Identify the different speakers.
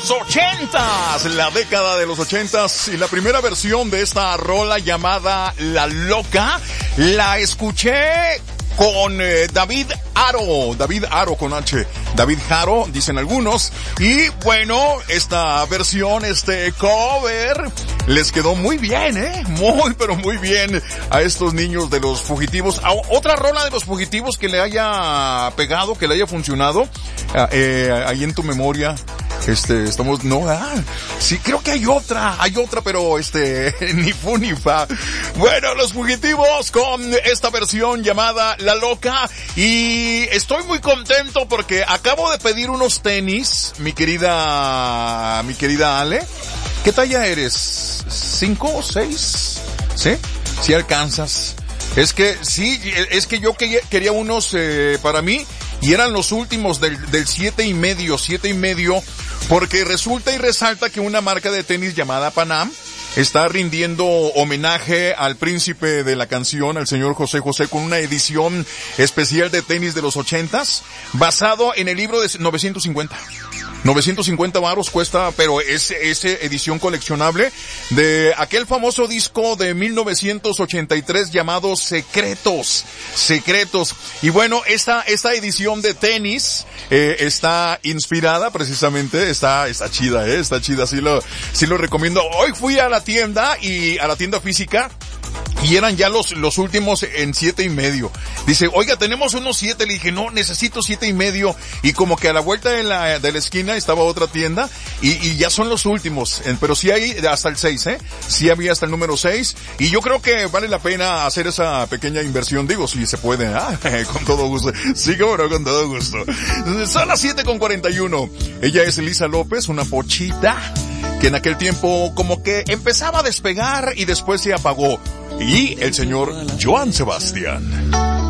Speaker 1: los 80s, la década de los 80s, y la primera versión de esta rola llamada La Loca, la escuché con David Haro con H, David Haro, dicen algunos, y bueno, esta versión, este cover, les quedó muy bien, muy pero muy bien a estos niños de Los Fugitivos. Otra rola de Los Fugitivos que le haya pegado, que le haya funcionado, ahí en tu memoria. Estamos, no, sí, creo que hay otra, pero ni fu ni fa. Bueno, Los Fugitivos con esta versión llamada La Loca, y estoy muy contento porque acabo de pedir unos tenis, mi querida Ale. ¿Qué talla eres? ¿5 o 6? ¿Sí? ¿Sí alcanzas? Es que yo quería unos, para mí, y eran los últimos del 7,5, porque resulta y resalta que una marca de tenis llamada Panam está rindiendo homenaje al príncipe de la canción, al señor José José, con una edición especial de tenis de los 80s, basado en el libro de 950 varos cuesta, pero es edición coleccionable de aquel famoso disco de 1983 llamado Secretos. Y bueno, esta edición de tenis, está inspirada precisamente, está chida, sí lo recomiendo. Hoy fui a la tienda física, y eran ya los últimos en 7,5. Dice, oiga, tenemos unos 7. Le dije, no, necesito 7,5. Y como que a la vuelta de la esquina estaba otra tienda, y ya son los últimos. Pero sí hay hasta el 6, Sí había hasta el número 6. Y yo creo que vale la pena hacer esa pequeña inversión. Digo, si se puede, con todo gusto. Sí, cómo no, con todo gusto. Son las 7:41. Ella es Elisa López, una pochita que en aquel tiempo como que empezaba a despegar y después se apagó. Y el señor Joan Sebastián.